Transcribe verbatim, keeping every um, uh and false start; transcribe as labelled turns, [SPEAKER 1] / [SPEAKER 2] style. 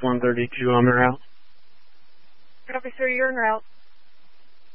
[SPEAKER 1] one thirty-two on the route.
[SPEAKER 2] Copy, sir. You're en route.